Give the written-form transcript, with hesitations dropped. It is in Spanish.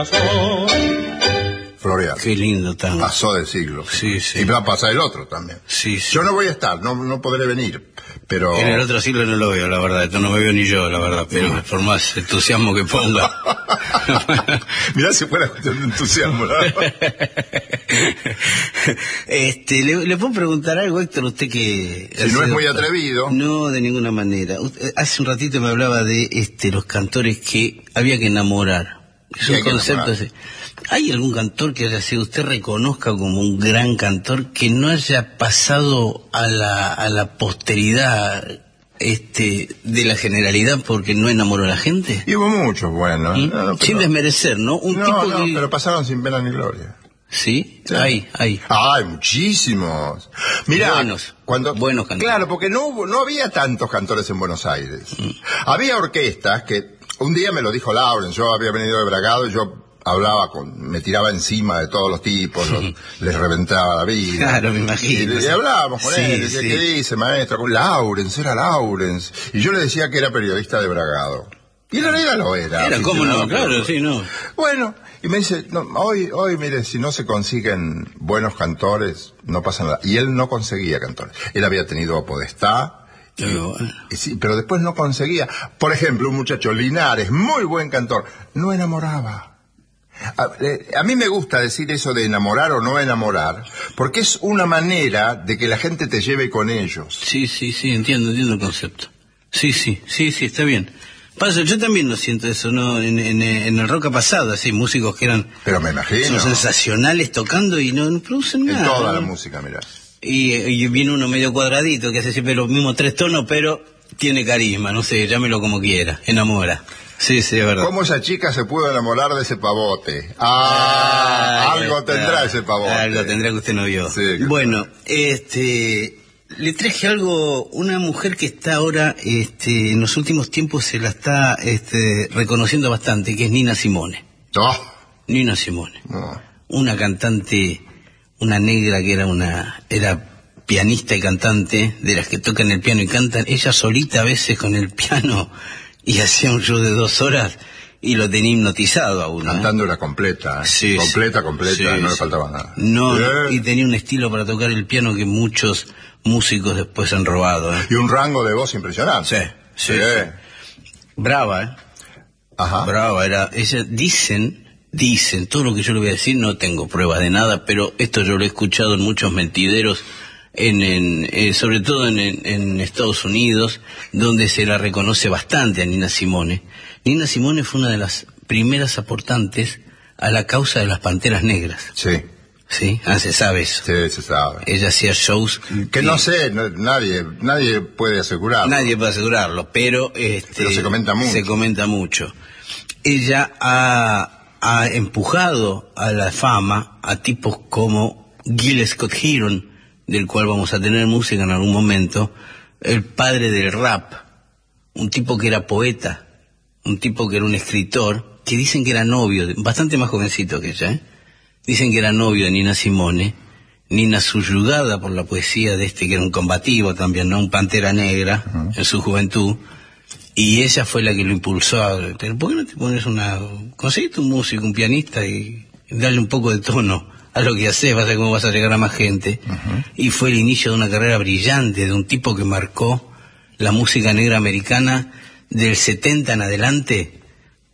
Florian. Qué lindo tango. Pasó de siglo. Sí, sí. Y va a pasar el otro también. Sí, sí. Yo no voy a estar, no podré venir, pero... En el otro siglo no lo veo, la verdad. Esto no me veo ni yo, la verdad. Pero por más entusiasmo que ponga. Mirá si fuera cuestión de entusiasmo, ¿no? ¿Le puedo preguntar algo, Héctor? Usted que... Si no es muy atrevido. No, de ninguna manera. Hace un ratito me hablaba de los cantores que había que enamorar. Es un concepto así. ¿Hay algún cantor que haya sido, usted reconozca como un gran cantor, que no haya pasado a la posteridad de la generalidad porque no enamoró a la gente? Y hubo muchos, bueno. No, sin desmerecer, ¿no? Pero pasaron sin pena ni gloria. ¿Sí? Sí. Hay. Hay muchísimos. Mirá, buenos cantores. Claro, porque no había tantos cantores en Buenos Aires. Había orquestas que, un día me lo dijo Lauren, yo había venido de Bragado y yo me tiraba encima de todos los tipos, les reventaba la vida. Claro, me imagino. Y hablábamos con él, decía, sí. ¿Qué dice, maestro? Era Laurens. Y yo le decía que era periodista de Bragado. Y en realidad lo era. Era, ¿cómo no? Claro, sí, no. Bueno, y me dice, no, hoy, mire, si no se consiguen buenos cantores, no pasa nada. Y él no conseguía cantores. Él había tenido a Podestá, sí, pero después no conseguía. Por ejemplo, un muchacho Linares, muy buen cantor, no enamoraba. A mí me gusta decir eso de enamorar o no enamorar, porque es una manera de que la gente te lleve con ellos. Sí, entiendo el concepto. Sí, está bien. Pasa, yo también lo siento eso, ¿no? En el rock ha pasado, así, músicos que eran... Pero me imagino. Son sensacionales tocando y no producen nada. En toda la ¿no? música, mirá. Y viene uno medio cuadradito, que hace siempre los mismos 3 tonos, pero tiene carisma, no sé, llámelo como quiera, enamora. Sí, es verdad. ¿Cómo esa chica se pudo enamorar de ese pavote? Algo tendrá ese pavote. Algo tendrá que usted no vio. Sí, bueno, le traje algo, una mujer que está ahora, en los últimos tiempos se la está reconociendo bastante, que es Nina Simone. No. Nina Simone. No. Una cantante, una negra que era pianista y cantante, de las que tocan el piano y cantan, ella solita a veces con el piano, y hacía un show de 2 horas y lo tenía hipnotizado a uno. Cantando era completa, sí, completa, sí, no le faltaba nada. No, y tenía un estilo para tocar el piano que muchos músicos después han robado. Y un rango de voz impresionante. Sí. Brava, Ajá. Brava era. Ella, dicen, todo lo que yo le voy a decir, no tengo pruebas de nada, pero esto yo lo he escuchado en muchos mentideros, sobre todo en Estados Unidos, donde se la reconoce bastante a Nina Simone. Nina Simone fue una de las primeras aportantes a la causa de las Panteras Negras. Sí. ¿Sí? Se sabe eso. Sí, se sabe. Ella hacía shows... Que no sé, nadie puede asegurarlo. Nadie puede asegurarlo, pero... pero se comenta mucho. Se comenta mucho. Ella ha empujado a la fama a tipos como Gil Scott-Heron, del cual vamos a tener música en algún momento, el padre del rap, un tipo que era poeta, un tipo que era un escritor, que dicen que era novio, bastante más jovencito que ella, dicen que era novio de Nina Simone, Nina subyugada por la poesía de que era un combativo también, ¿no? Un pantera negra en su juventud, y ella fue la que lo impulsó a... ¿Por qué no te pones conseguiste un músico, un pianista y darle un poco de tono a lo que haces, vas a ver cómo vas a llegar a más gente? Y fue el inicio de una carrera brillante, de un tipo que marcó la música negra americana del 70 en adelante,